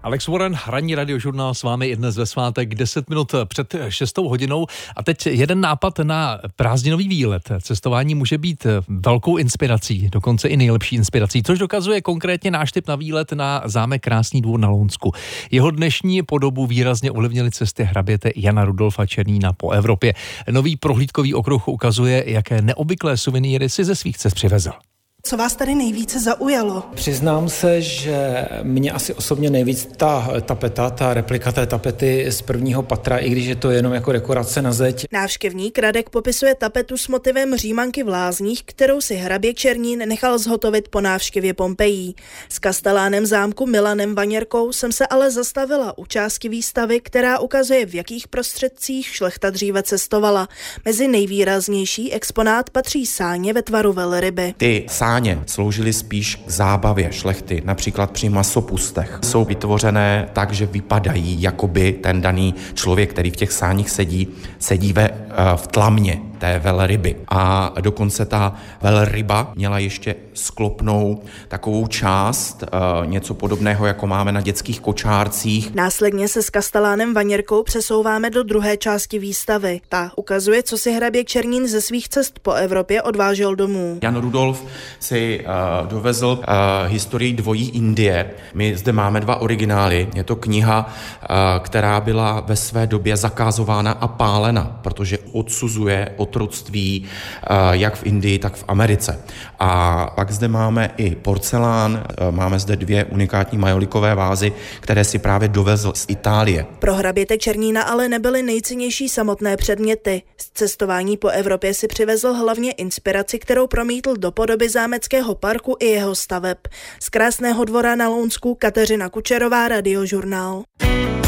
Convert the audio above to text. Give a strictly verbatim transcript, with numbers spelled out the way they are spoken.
Alex Warren, ranní radiožurnál s vámi i dnes ve svátek deset minut před šestou hodinou. A teď jeden nápad na prázdninový výlet. Cestování může být velkou inspirací, dokonce i nejlepší inspirací, což dokazuje konkrétně náš tip na výlet na zámek Krásný Dvůr na Lounsku. Jeho dnešní podobu výrazně ovlivnily cesty hraběte Jana Rudolfa Černína po Evropě. Nový prohlídkový okruh ukazuje, jaké neobvyklé suvenýry si ze svých cest přivezl. Co vás tady nejvíce zaujalo? Přiznám se, že mě asi osobně nejvíc ta tapeta, ta replika té tapety z prvního patra, i když je to jenom jako dekorace na zeď. Návštěvník Radek popisuje tapetu s motivem Římanky v Lázních, kterou si hraběk Černín nechal zhotovit po návštěvě Pompejí. S kastelánem zámku Milanem Vaněrkou jsem se ale zastavila u části výstavy, která ukazuje, v jakých prostředcích šlechta dříve cestovala. Mezi nejvýraznější exponát patří sáně ve tvaru velryby. Ty sáně sloužily spíš k zábavě šlechty, například při masopustech. Jsou vytvořené tak, že vypadají, jakoby ten daný člověk, který v těch sáních sedí, sedí ve, v tlamě té velryby. A dokonce ta velryba měla ještě sklopnou takovou část, něco podobného, jako máme na dětských kočárcích. Následně se s kastelánem Vaněrkou přesouváme do druhé části výstavy. Ta ukazuje, co si hraběk Černín ze svých cest po Evropě odvážel domů. Jan Rudolf si uh, dovezl uh, historii dvojí Indie. My zde máme dva originály. Je to kniha, uh, která byla ve své době zakázována a pálena, protože odsuzuje otroctví uh, jak v Indii, tak v Americe. A pak zde máme i porcelán, uh, máme zde dvě unikátní majolikové vázy, které si právě dovezl z Itálie. Pro hraběte Černína ale nebyly nejcennější samotné předměty. Z cestování po Evropě si přivezl hlavně inspiraci, kterou promítl do podoby zámeckého parku i jeho staveb. Z Krásného Dvora na Lounsku Kateřina Kučerová, Radiožurnál.